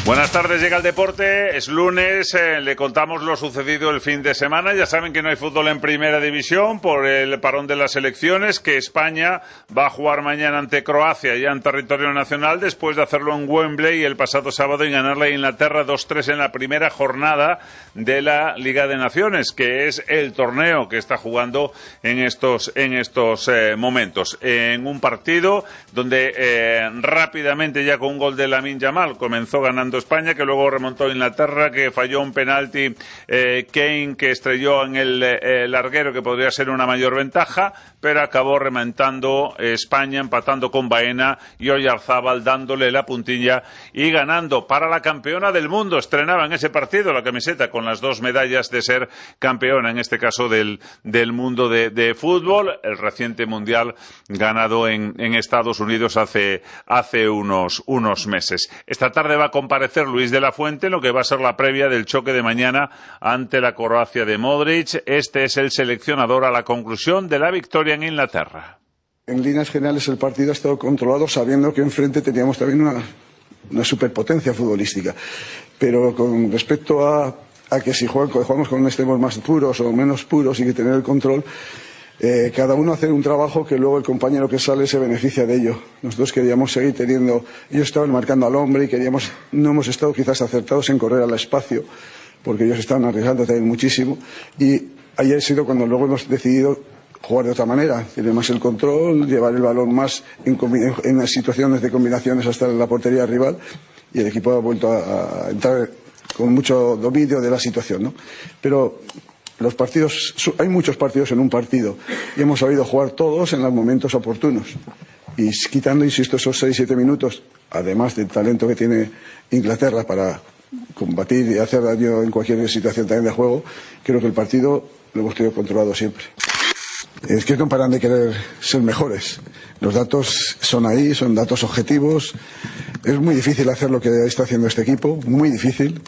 Buenas tardes, llega el deporte, es lunes, le contamos lo sucedido el fin de semana. Ya saben que no hay fútbol en primera división por el parón de las elecciones, que España va a jugar mañana ante Croacia ya en territorio nacional, después de hacerlo en Wembley el pasado sábado y ganarle a Inglaterra 2-3 en la primera jornada de la Liga de Naciones, que es el torneo que está jugando en estos momentos. En un partido donde rápidamente, ya con un gol de Lamine Yamal, comenzó ganando España, que luego remontó Inglaterra, que falló un penalti Kane, que estrelló en el larguero, que podría ser una mayor ventaja, pero acabó remontando España, empatando con Baena y Oyarzábal, dándole la puntilla y ganando para la campeona del mundo. Estrenaba en ese partido la camiseta con las 2 medallas de ser campeona, en este caso del mundo de fútbol, el reciente mundial ganado en Estados Unidos hace unos meses. Esta tarde va a comparecer Luis de la Fuente en lo que va a ser la previa del choque de mañana ante la Croacia de Modric. Este es el seleccionador a la conclusión de la victoria en Inglaterra. En líneas generales el partido ha estado controlado, sabiendo que enfrente teníamos también una superpotencia futbolística, pero con respecto a que si jugamos con extremos más puros o menos puros y que tener el control, cada uno hace un trabajo que luego el compañero que sale se beneficia de ello. Nosotros queríamos seguir teniendo, ellos estaban marcando al hombre y no hemos estado quizás acertados en correr al espacio, porque ellos estaban arriesgando también muchísimo, y ahí ha sido cuando luego hemos decidido jugar de otra manera, tener más el control, llevar el balón más en las situaciones de combinaciones hasta la portería rival, y el equipo ha vuelto a entrar con mucho dominio de la situación, ¿no? Pero los partidos, hay muchos partidos en un partido y hemos sabido jugar todos en los momentos oportunos, y quitando, insisto, esos 6-7 minutos, además del talento que tiene Inglaterra para combatir y hacer daño en cualquier situación también de juego, creo que el partido lo hemos tenido controlado siempre. Es que no paran de querer ser mejores. Los datos son ahí, son datos objetivos. Es muy difícil hacer lo que está haciendo este equipo, muy difícil.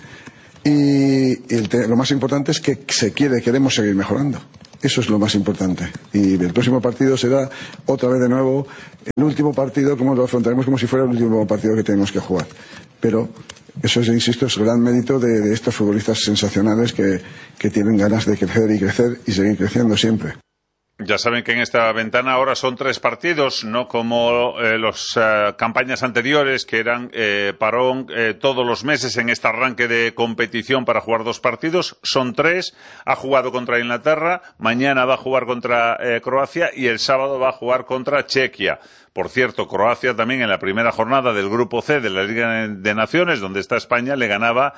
Y lo más importante es que queremos seguir mejorando. Eso es lo más importante. Y el próximo partido será otra vez de nuevo el último partido, como lo afrontaremos como si fuera el último partido que tenemos que jugar. Pero eso es, insisto, es el gran mérito de estos futbolistas sensacionales que tienen ganas de crecer y seguir creciendo siempre. Ya saben que en esta ventana ahora son 3 partidos, no como las campañas anteriores, que eran parón todos los meses en este arranque de competición para jugar 2 partidos. Son 3. Ha jugado contra Inglaterra, mañana va a jugar contra Croacia y el sábado va a jugar contra Chequia. Por cierto, Croacia también en la primera jornada del Grupo C de la Liga de Naciones, donde está España, le ganaba,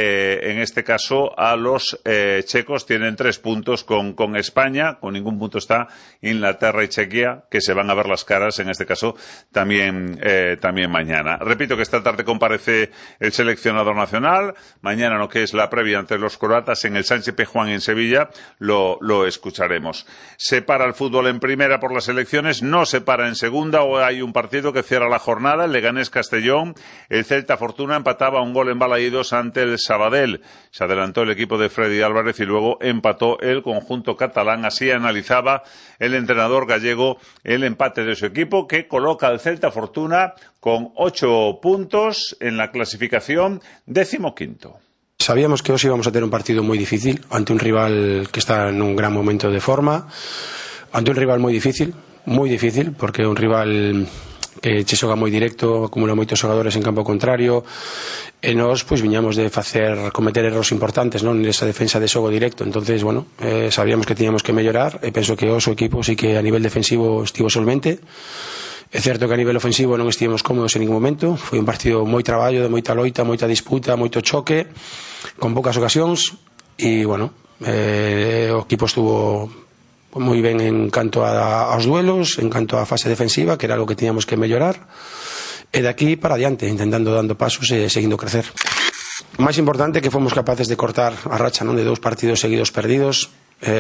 en este caso, a los checos. Tienen 3 puntos con España, con ningún punto está Inglaterra y Chequia, que se van a ver las caras, en este caso, también mañana. Repito que esta tarde comparece el seleccionador nacional. Mañana, lo que es la previa ante los croatas en el Sánchez-Pizjuán en Sevilla, lo escucharemos. Se para el fútbol en primera por las elecciones, no se para en segunda. Hoy hay un partido que cierra la jornada, el Leganés-Castellón. El Celta Fortuna empataba un gol en Balaídos ante el Sabadell. Se adelantó el equipo de Freddy Álvarez y luego empató el conjunto catalán. Así analizaba el entrenador gallego el empate de su equipo, que coloca al Celta Fortuna con 8 puntos en la clasificación, 15º. Sabíamos que hoy íbamos a tener un partido muy difícil ante un rival que está en un gran momento de forma, ante un rival muy difícil, porque un rival que che xoga moi directo, acumula moitos xogadores en campo contrario, e nós pois viñamos de cometer erros importantes, non, nesa defensa de xogo directo. Entonces, bueno, sabíamos que tiñamos que mellorar, e penso que o seu equipo sí que a nivel defensivo estivo solvente. É certo que a nivel ofensivo non estivemos cómodos en ningún momento. Foi un partido moi traballo, de moita loita, moita disputa, moito choque, con poucas ocasións, e, bueno, o equipo estuvo moi ben en canto aos duelos, en canto á fase defensiva, que era algo que tiñamos que mellorar, e de aquí para adiante, intentando dando pasos e seguindo crecer. O máis importante é que fomos capaces de cortar a racha, non, de 2 partidos seguidos perdidos.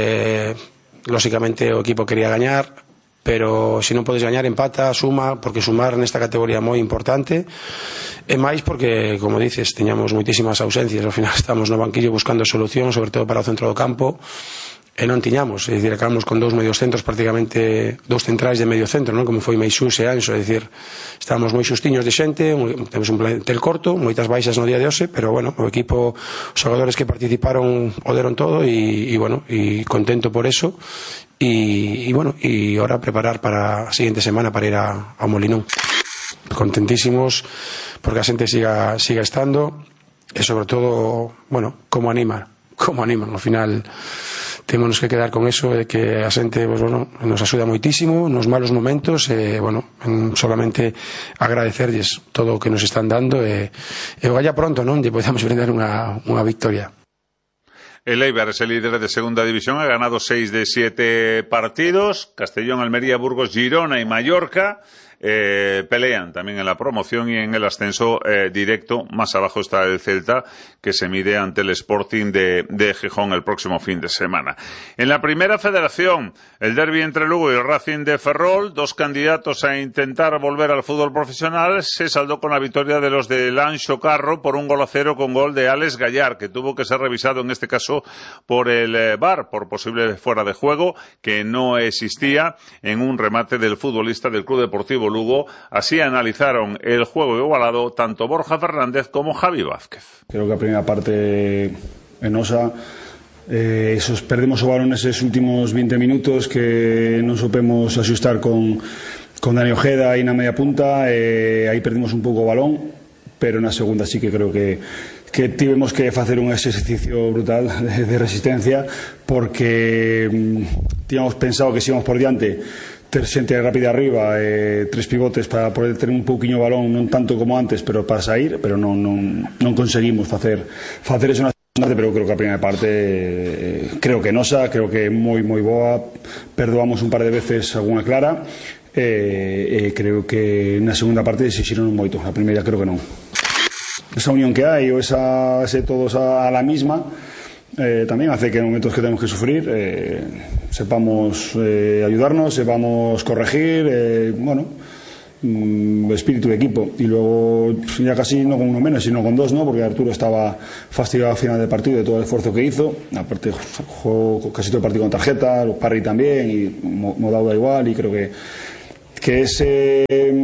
Lóxicamente o equipo quería gañar, pero se non podes gañar, empata, suma, porque sumar nesta categoría é moi importante, e máis porque, como dices, teñamos moitísimas ausencias. Ao final estamos no banquillo buscando solucións, sobre todo para o centro do campo, non tiñamos, é dicir, acabamos con dous mediocentros prácticamente, dous centrais de medio centro, non? Como foi Meixús e Anxo, é dicir, estábamos moi xustiños de xente, temos un plantel corto, moitas baixas no día de hoxe, pero bueno, o equipo, os xogadores que participaron o deron todo e bueno, e contento por eso e bueno, e ahora preparar para a seguinte semana para ir ao Molinón. Contentísimos porque a xente siga estando e sobre todo, bueno, como animan, ao final temos que quedar con eso de que a xente, pues, bueno, nos axuda moitísimo nos malos momentos e, bueno, solamente agradecerlles todo o que nos están dando e vaya pronto, non? Lle podamos brindar unha victoria. El Eibar es el líder de segunda división, ha ganado 6 de 7 partidos. Castellón, Almería, Burgos, Girona y Mallorca pelean también en la promoción y en el ascenso directo. Más abajo está el Celta, que se mide ante el Sporting de Gijón el próximo fin de semana. En la primera federación, el derbi entre Lugo y el Racing de Ferrol, dos candidatos a intentar volver al fútbol profesional, se saldó con la victoria de los de Lancho Carro por 1-0 con gol de Alex Gallar, que tuvo que ser revisado en este caso por el VAR, por posible fuera de juego, que no existía en un remate del futbolista del Club Deportivo Lugo. Así analizaron el juego igualado tanto Borja Fernández como Javi Vázquez. Creo que la primera parte penosa, perdemos o balón esos últimos 20 minutos que non supemos axustar con Dani Ojeda aí na media punta, aí perdimos un pouco o balón, pero na segunda sí que creo que tivemos que facer un exercicio brutal de resistencia, porque tíamos pensado que si íbamos por diante ter xente rápida arriba, tres pivotes para poder ter un pouquiño balón, non tanto como antes, pero para sair, pero non conseguimos facer eso na segunda parte. Pero creo que a primeira parte creo que nosa, creo que moi boa, perdoamos un par de veces alguna clara, creo que na segunda parte exixiron moito, na primeira creo que non. Esa unión que hai, ou ese todos a la misma, también hace que en momentos que tenemos que sufrir sepamos ayudarnos, sepamos corregir, espíritu de equipo. Y luego ya casi no con uno menos sino con dos, ¿no? Porque Arturo estaba fastidiado al final del partido de todo el esfuerzo que hizo, aparte jugó casi todo el partido con tarjeta, los Parry también, y Modauda igual, y creo que ese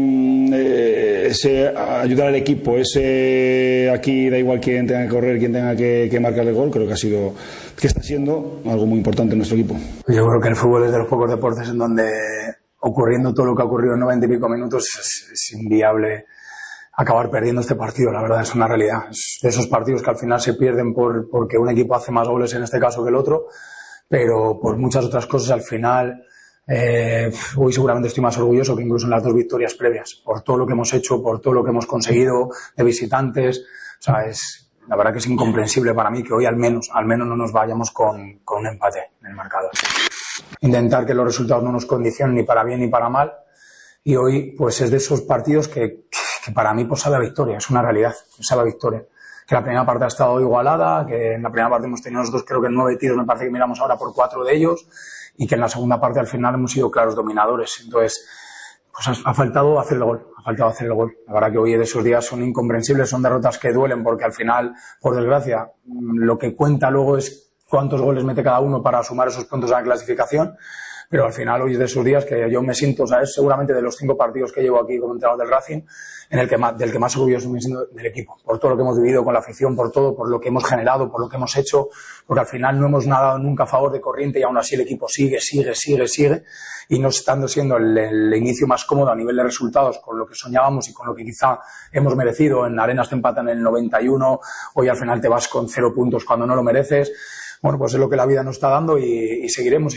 ayudar al equipo, aquí da igual quién tenga que correr, quién tenga que marcar el gol, creo que está siendo algo muy importante en nuestro equipo. Yo creo que el fútbol es de los pocos deportes en donde, ocurriendo todo lo que ha ocurrido en 90 y pico minutos, es inviable acabar perdiendo este partido. La verdad, es una realidad. Es de esos partidos que al final se pierden porque un equipo hace más goles en este caso que el otro, pero por muchas otras cosas al final. Hoy seguramente estoy más orgulloso que incluso en las dos victorias previas, por todo lo que hemos hecho, por todo lo que hemos conseguido de visitantes. O sea, la verdad que es incomprensible para mí que hoy al menos no nos vayamos con un empate en el marcador. Intentar que los resultados no nos condicionen ni para bien ni para mal, y hoy pues es de esos partidos que para mí pues sabe a victoria, es una realidad, sabe a victoria. Que la primera parte ha estado igualada, que en la primera parte hemos tenido nosotros creo que 9 tiros, me parece que miramos ahora por 4 de ellos, y que en la segunda parte al final hemos sido claros dominadores. Entonces, pues ha faltado hacer el gol, La verdad que hoy de esos días son incomprensibles, son derrotas que duelen, porque al final, por desgracia, lo que cuenta luego es cuántos goles mete cada uno para sumar esos puntos a la clasificación. Pero al final hoy es de esos días que yo me siento, ¿sabes? Seguramente de los 5 partidos que llevo aquí como entrenador del Racing, del que más orgulloso me siento del equipo, por todo lo que hemos vivido con la afición, por todo, por lo que hemos generado, por lo que hemos hecho, porque al final no hemos nadado nunca a favor de corriente, y aún así el equipo sigue, y no estando siendo el inicio más cómodo a nivel de resultados con lo que soñábamos y con lo que quizá hemos merecido. En Arenas te empatan en el 91, hoy al final te vas con 0 puntos cuando no lo mereces. Bueno, pues es lo que la vida nos está dando, y seguiremos.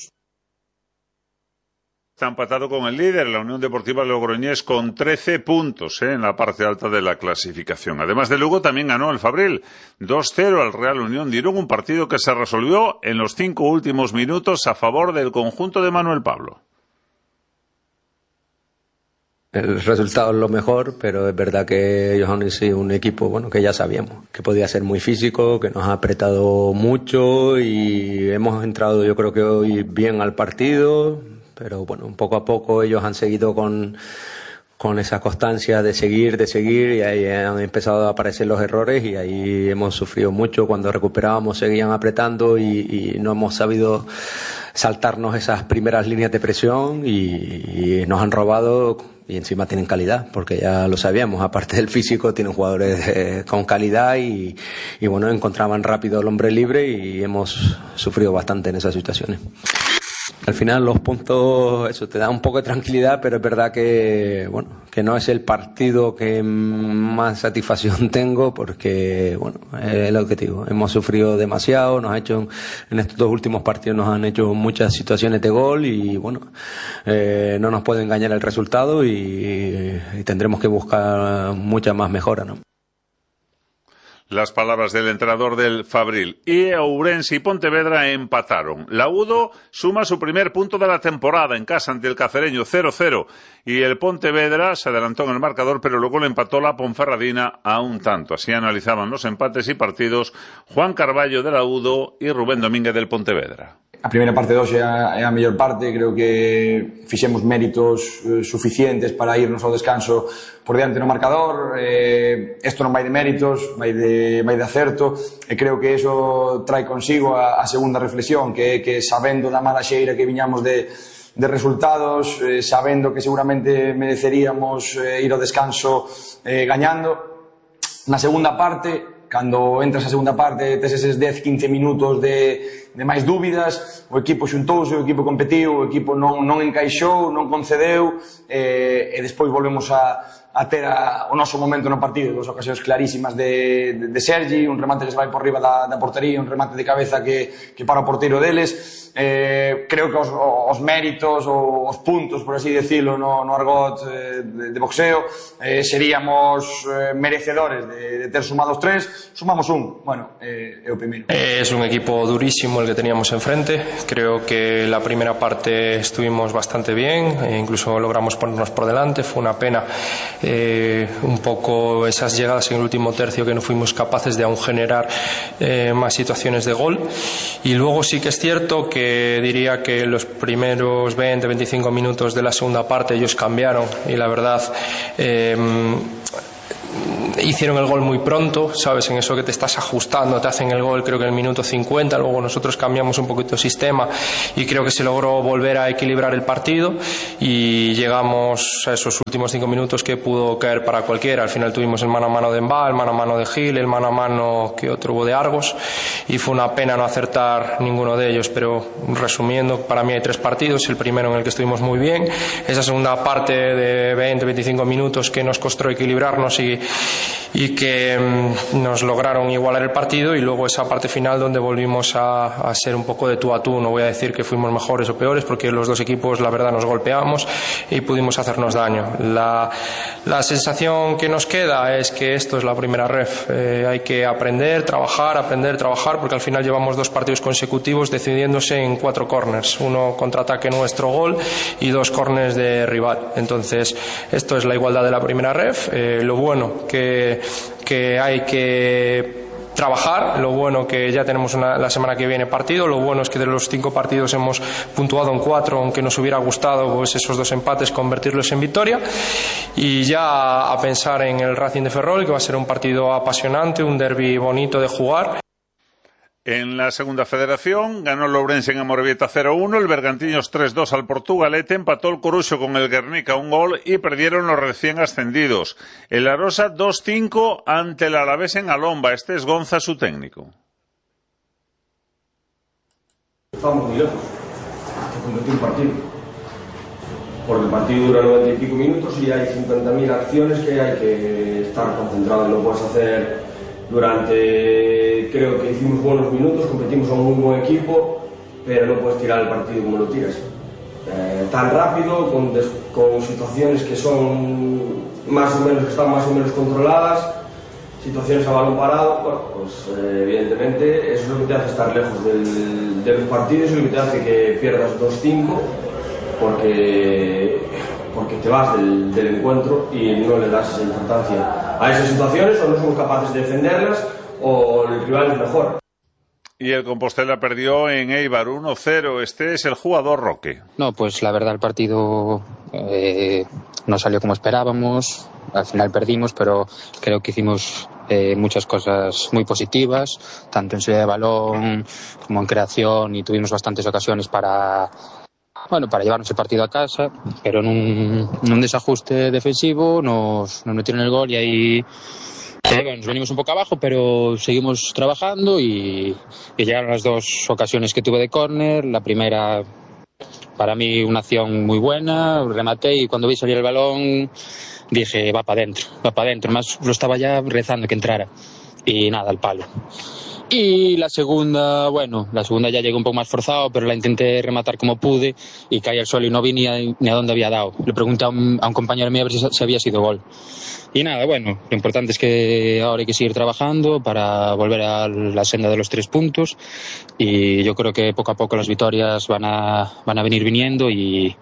Está empatado con el líder, la Unión Deportiva Logroñés, con 13 puntos en la parte alta de la clasificación. Además de Lugo, también ganó el Fabril 2-0 al Real Unión de Irún, un partido que se resolvió en los 5 últimos minutos a favor del conjunto de Manuel Pablo. El resultado es lo mejor, pero es verdad que ellos han sido un equipo que ya sabíamos que podía ser muy físico, que nos ha apretado mucho, y hemos entrado yo creo que hoy bien al partido. Pero bueno, poco a poco ellos han seguido con con esa constancia de seguir, y ahí han empezado a aparecer los errores y ahí hemos sufrido mucho. Cuando recuperábamos seguían apretando y no hemos sabido saltarnos esas primeras líneas de presión y nos han robado, y encima tienen calidad, porque ya lo sabíamos, aparte del físico tienen jugadores con calidad y bueno, encontraban rápido el hombre libre y hemos sufrido bastante en esas situaciones. Al final los puntos, eso te da un poco de tranquilidad, pero es verdad que bueno, que no es el partido que más satisfacción tengo, porque bueno, es lo que te digo, hemos sufrido demasiado, en estos 2 últimos partidos nos han hecho muchas situaciones de gol y bueno, no nos puede engañar el resultado y tendremos que buscar mucha más mejora, ¿no? Las palabras del entrenador del Fabril. Y Ourense y Pontevedra empataron. La Udo suma su primer punto de la temporada en casa ante el Cacereño, 0-0. Y el Pontevedra se adelantó en el marcador, pero luego le empató la Ponferradina a un tanto. Así analizaban los empates y partidos Juan Carballo de la Udo y Rubén Domínguez del Pontevedra. A primeira parte de hoxe é a mellor parte, creo que fixemos méritos suficientes para irnos ao descanso por diante no marcador. Isto non vai de méritos, vai de acerto, e creo que iso trae consigo a segunda reflexión, que é que sabendo da mala xeira que viñamos de resultados, sabendo que seguramente mereceríamos ir ao descanso gañando, na segunda parte, cando entras a segunda parte, tes eses 10-15 minutos de máis dúbidas, o equipo xuntouse, o equipo competiu, o equipo non encaixou, non concedeu, e despois volvemos a ter o noso momento no partido, 2 ocasións clarísimas de Sergi, un remate que se vai por riba da portería, un remate de cabeza que para o porteiro deles. Creo que os méritos ou os puntos, por así decirlo, no argot de boxeo, seríamos merecedores de ter sumado os 3, sumamos un, bueno, é o primeiro. Es un equipo durísimo el que teníamos enfrente. Creo que la primera parte estuvimos bastante bien, incluso logramos ponernos por delante. Fue una pena un poco esas llegadas en el último tercio, que no fuimos capaces de aún generar más situaciones de gol. Y luego sí que es cierto que diría que los primeros 20-25 minutos de la segunda parte ellos cambiaron y la verdad hicieron el gol muy pronto, sabes, en eso que te estás ajustando, te hacen el gol creo que en el minuto 50, luego nosotros cambiamos un poquito el sistema y creo que se logró volver a equilibrar el partido y llegamos a esos últimos 5 minutos que pudo caer para cualquiera. Al final tuvimos el mano a mano de Embal, el mano a mano de Gil, el mano a mano que otro hubo de Argos y fue una pena no acertar ninguno de ellos, pero resumiendo, para mí hay 3 partidos, el primero en el que estuvimos muy bien, esa segunda parte de 20-25 minutos que nos costó equilibrarnos y que nos lograron igualar el partido, y luego esa parte final donde volvimos a ser un poco de tú a tú. No voy a decir que fuimos mejores o peores, porque los 2 equipos la verdad nos golpeamos y pudimos hacernos daño. La sensación que nos queda es que esto es la primera ref, hay que aprender, trabajar, porque al final llevamos 2 partidos consecutivos decidiéndose en 4 corners, 1 contraataque nuestro gol y 2 corners de rival. Entonces esto es la igualdad de la primera ref. Lo bueno que hay que trabajar, lo bueno que ya tenemos la semana que viene partido, lo bueno es que de los 5 partidos hemos puntuado en 4, aunque nos hubiera gustado pues esos 2 empates convertirlos en victoria, y ya a pensar en el Racing de Ferrol, que va a ser un partido apasionante, un derbi bonito de jugar. En la segunda federación ganó el Ourense en Amorebieta 0-1, el Bergantiños 3-2 al Portugalete, empató el Coruxo con el Guernica 1 gol y perdieron los recién ascendidos. El Arosa 2-5 ante el Alavés en Alomba. Este es Gonza, su técnico. Estamos muy lejos de convertir un partido, porque el partido dura 90 y pico minutos y hay 50.000 acciones que hay que estar concentrado, y lo puedes hacer durante, creo que hicimos buenos minutos, competimos a un muy buen equipo, pero no puedes tirar el partido como lo tiras, tan rápido, con situaciones que son más o menos, que están más o menos controladas, situaciones a balón parado. Bueno, pues evidentemente eso es lo que te hace estar lejos de los partidos y lo que te hace que pierdas 2-5, porque te vas del encuentro y no le das esa importancia a esas situaciones, o no somos capaces de defenderlas, o el rival es mejor. Y el Compostela perdió en Eibar 1-0. Este es el jugador Roque. No, pues la verdad el partido no salió como esperábamos. Al final perdimos, pero creo que hicimos muchas cosas muy positivas, tanto en salida de balón como en creación, y tuvimos bastantes ocasiones para llevarnos el partido a casa, pero en un desajuste defensivo nos metieron el gol y ahí nos venimos un poco abajo, pero seguimos trabajando y llegaron las dos ocasiones que tuve de córner. La primera, para mí, una acción muy buena, rematé y cuando vi salir el balón dije, va para adentro, más lo estaba ya rezando que entrara y nada, al palo. Y la segunda ya llegué un poco más forzado, pero la intenté rematar como pude y caí al suelo y no vi ni a dónde había dado. Le pregunté a un compañero mío a ver si había sido gol. Y nada, lo importante es que ahora hay que seguir trabajando para volver a la senda de los 3 puntos, y yo creo que poco a poco las victorias van a venir viniendo y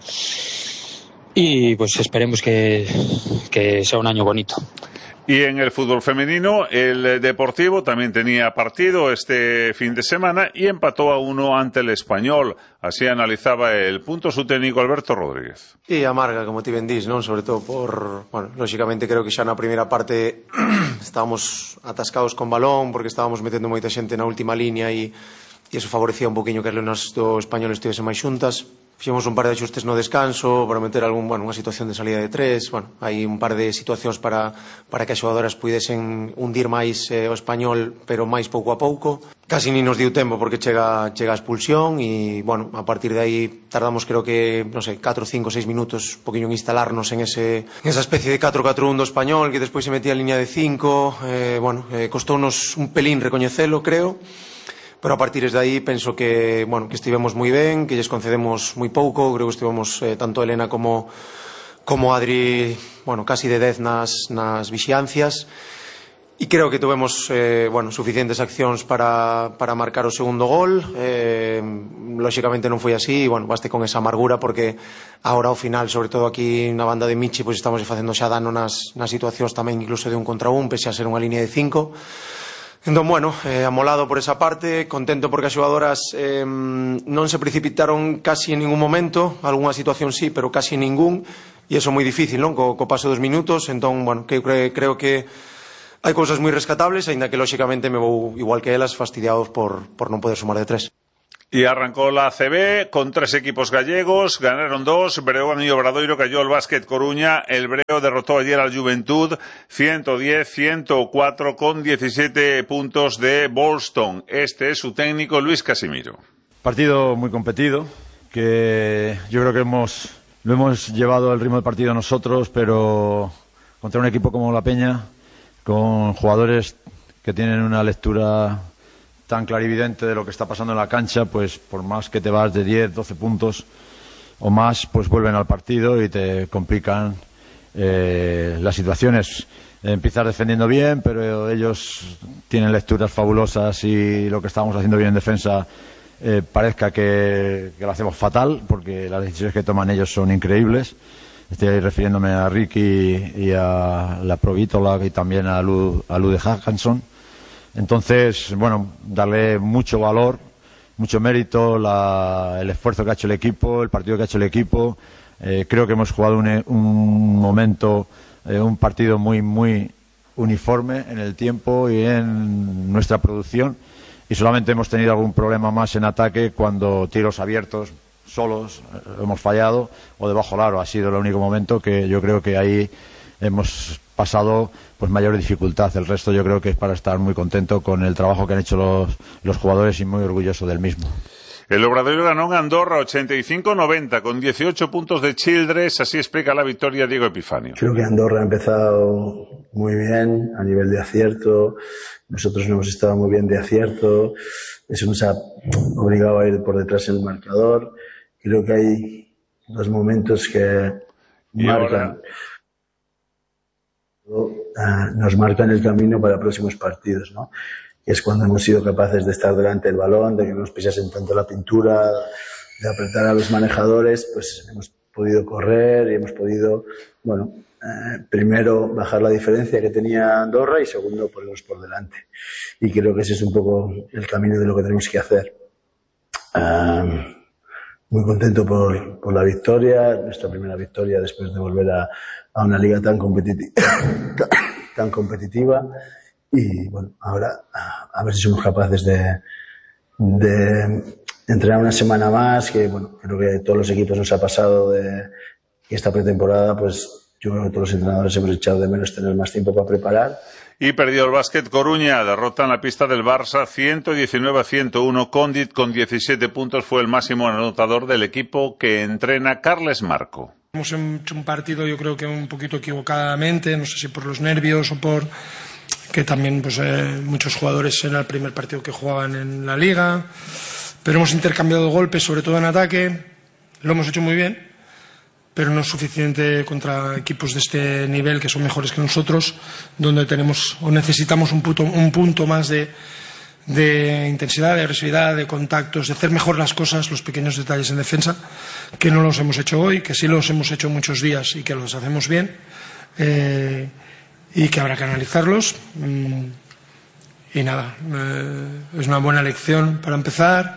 pues esperemos que sea un año bonito. Y en el fútbol femenino, el Deportivo también tenía partido este fin de semana y empató a 1 ante el Español. Así analizaba el punto su técnico Alberto Rodríguez. Sí, amarga, como ti ben dis, non? Sobre todo lógicamente creo que xa na primeira parte estábamos atascados con balón porque estábamos metendo moita xente na última línea e iso favorecía un poquinho que as leonas do Español estivesen máis xuntas. Fixemos un par de ajustes no descanso para meter unha situación de salida de 3. Hai un par de situacións para que as xogadoras puidesen hundir máis o Español, pero máis pouco a pouco. Casi ni nos diu tempo porque chega a expulsión e, a partir de aí tardamos creo que, 4, 5, 6 minutos un poquinho en instalarnos en esa especie de 4-4-1 do Español que despois se metía en línea de 5. Costounos un pelín recoñecelo, creo. Pero a partir de aí penso que estivemos moi ben, que lles concedemos moi pouco. Creo que estivemos tanto Elena como Adri casi de 10 nas vixiancias, e creo que tuvemos suficientes accións para marcar o segundo gol. Lógicamente non foi así, baste con esa amargura porque agora ao final, sobre todo aquí na banda de Michi, estamos facendo xa dano nas situacións tamén incluso de 1 contra 1, pese a ser unha línea de 5. Entón, amolado por esa parte, contento porque as xogadoras non se precipitaron casi en ningún momento, algunha situación sí, pero casi ningún, e iso é moi difícil, non? Co paso dos minutos. Entón, creo que hai cousas moi rescatables, aínda que lógicamente me vou igual que elas fastidiados por non poder sumar de 3. Y arrancó la ACB con 3 equipos gallegos, ganaron 2, Breogán y Obradoiro cayó el Básquet Coruña, el Breo derrotó ayer al Juventud 110-104 con 17 puntos de Boston. Este es su técnico Luis Casimiro. Partido muy competido, que yo creo que lo hemos llevado el ritmo del partido nosotros, pero contra un equipo como La Peña, con jugadores que tienen una lectura tan clarividente de lo que está pasando en la cancha, pues por más que te vas de 10, 12 puntos o más, pues vuelven al partido y te complican las situaciones. Empiezas defendiendo bien, pero ellos tienen lecturas fabulosas y lo que estamos haciendo bien en defensa parezca que lo hacemos fatal, porque las decisiones que toman ellos son increíbles. Estoy ahí refiriéndome a Ricky y a la Provítola y también a Lude Hackanson. Entonces, darle mucho valor, mucho mérito, el esfuerzo que ha hecho el equipo, el partido que ha hecho el equipo. Creo que hemos jugado un momento, un partido muy, muy uniforme en el tiempo y en nuestra producción. Y solamente hemos tenido algún problema más en ataque cuando tiros abiertos, solos, hemos fallado, o de bajo aro. Ha sido el único momento que yo creo que ahí hemos pasado mayor dificultad. El resto yo creo que es para estar muy contento con el trabajo que han hecho los jugadores y muy orgulloso del mismo. El Obradoiro ganó en Andorra 85-90 con 18 puntos de Childress, así explica la victoria Diego Epifanio. Creo que Andorra ha empezado muy bien a nivel de acierto, nosotros no hemos estado muy bien de acierto, eso nos ha obligado a ir por detrás en el marcador. Creo que hay 2 momentos que nos marcan el camino para próximos partidos, ¿no? Y es cuando hemos sido capaces de estar delante del balón, de que no nos pisasen tanto la pintura, de apretar a los manejadores, pues hemos podido correr y hemos podido, primero bajar la diferencia que tenía Andorra y segundo ponernos por delante. Y creo que ese es un poco el camino de lo que tenemos que hacer. Muy contento por la victoria, nuestra primera victoria después de volver a una liga tan competitiva. Y bueno, ahora a ver si somos capaces de entrenar una semana más, que bueno, creo que a todos los equipos nos ha pasado de esta pretemporada, pues yo creo que todos los entrenadores hemos echado de menos tener más tiempo para preparar. Y perdió el Básquet Coruña, derrota en la pista del Barça 119-101. Condit con 17 puntos fue el máximo anotador del equipo que entrena Carles Marco. Hemos hecho un partido yo creo que un poquito equivocadamente, no sé si por los nervios o por que también pues, muchos jugadores era el primer partido que jugaban en la liga, pero hemos intercambiado golpes, sobre todo en ataque, lo hemos hecho muy bien, pero no es suficiente contra equipos de este nivel que son mejores que nosotros, donde tenemos o necesitamos un punto más de intensidad, de agresividad, de contactos, de hacer mejor las cosas, los pequeños detalles en defensa, que no los hemos hecho hoy, que sí los hemos hecho muchos días y que los hacemos bien, y que habrá que analizarlos. Y nada, es una buena lección para empezar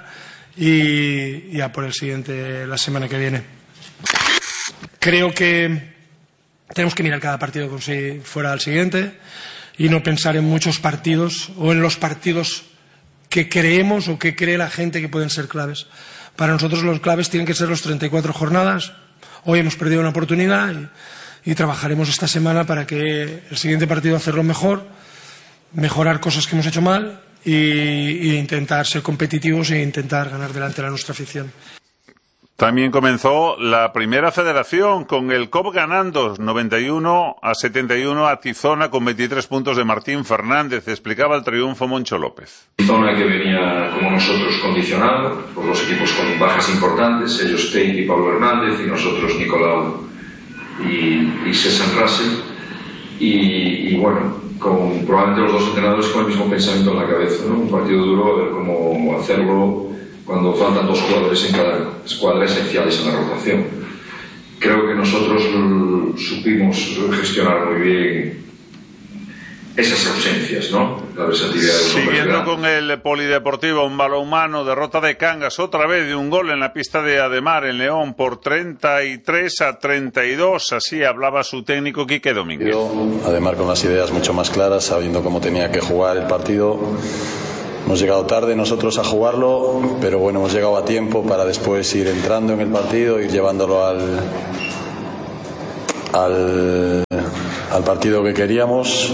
y ya por el siguiente la semana que viene. Creo que tenemos que mirar cada partido como si fuera el siguiente y no pensar en muchos partidos o en los partidos que creemos o que cree la gente que pueden ser claves. Para nosotros los claves tienen que ser los 34 jornadas. Hoy hemos perdido una oportunidad y trabajaremos esta semana para que el siguiente partido hacerlo mejor, mejorar cosas que hemos hecho mal e intentar ser competitivos e intentar ganar delante de nuestra afición. También comenzó la primera federación con el COP ganando 91-71 a Tizona con 23 puntos de Martín Fernández. Explicaba el triunfo Moncho López. Tizona que venía como nosotros condicionado por los equipos con bajas importantes, ellos Tate y Pablo Hernández y nosotros Nicolau y César Russell. Y bueno, con probablemente los dos entrenadores con el mismo pensamiento en la cabeza, ¿no? Un partido duro, a ver cómo hacerlo cuando faltan dos jugadores en cada escuadra esenciales en la rotación. Creo que nosotros supimos gestionar muy bien esas ausencias, ¿no? La versatilidad de los Siguiendo con el polideportivo, un balonmano, derrota de Cangas otra vez de un gol en la pista de Ademar en León por 33-32. Así hablaba su técnico Quique Domínguez. Ademar con las ideas mucho más claras, sabiendo cómo tenía que jugar el partido. Hemos llegado tarde nosotros a jugarlo, pero bueno, hemos llegado a tiempo para después ir entrando en el partido, ir llevándolo al partido que queríamos.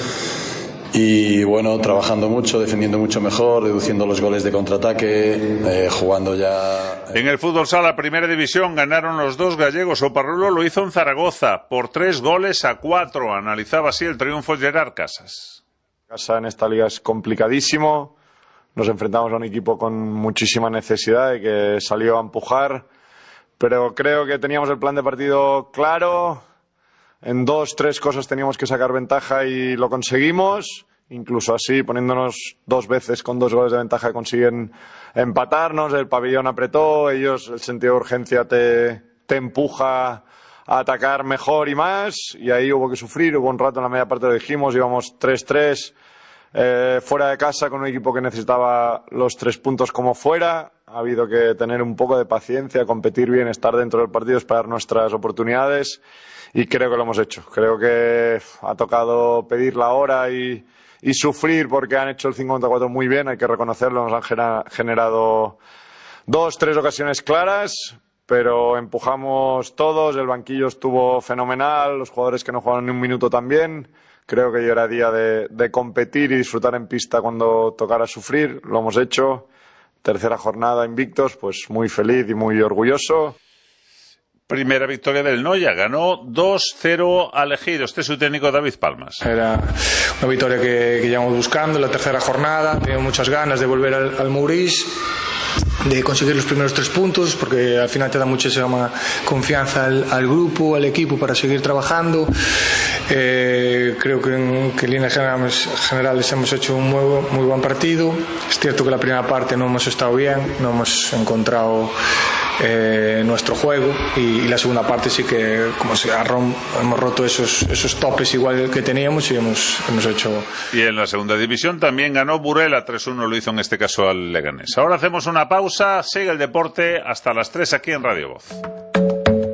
Y bueno, trabajando mucho, defendiendo mucho mejor, reduciendo los goles de contraataque, jugando ya. En el fútbol sala, primera división, ganaron los dos gallegos. Oparrulo lo hizo en Zaragoza por 3-4. Analizaba así el triunfo Gerard Casas. Casa en esta liga es complicadísimo. Nos enfrentamos a un equipo con muchísima necesidad de que salió a empujar, pero creo que teníamos el plan de partido claro. En 2-3 cosas teníamos que sacar ventaja y lo conseguimos. Incluso así, poniéndonos 2 veces con 2 goles de ventaja, consiguen empatarnos. El pabellón apretó, ellos, el sentido de urgencia te empuja a atacar mejor y más, y ahí hubo que sufrir. Hubo un rato en la media parte, lo dijimos, íbamos 3-3 fuera de casa con un equipo que necesitaba los 3 puntos como fuera. Ha habido que tener un poco de paciencia, competir bien, estar dentro del partido, esperar nuestras oportunidades, y creo que lo hemos hecho. Creo que ha tocado pedir la hora y sufrir, porque han hecho el 5-4 muy bien, hay que reconocerlo. Nos han generado 2-3 ocasiones claras, pero empujamos todos. El banquillo estuvo fenomenal, los jugadores que no jugaron ni un minuto también. Creo que ya era día de competir y disfrutar en pista cuando tocara sufrir. Lo hemos hecho. Tercera jornada invictos, pues muy feliz y muy orgulloso. Primera victoria del Noya, ganó 2-0 al Ejido. Este es su técnico David Palmas. Era una victoria que llevamos buscando en la tercera jornada. Tengo muchas ganas de volver al Mourís, de conseguir los primeros 3 puntos, porque al final te da muchísima confianza al grupo, al equipo, para seguir trabajando. Creo que en líneas generales hemos hecho un muy buen partido. Es cierto que la primera parte no hemos estado bien, no hemos encontrado nuestro juego, y la segunda parte sí que, como se hemos roto esos topes igual que teníamos y hemos hecho. Y en la segunda división también ganó Burela 3-1, lo hizo en este caso al Leganés. Ahora hacemos una pausa, sigue el deporte hasta las 3 aquí en Radio Voz.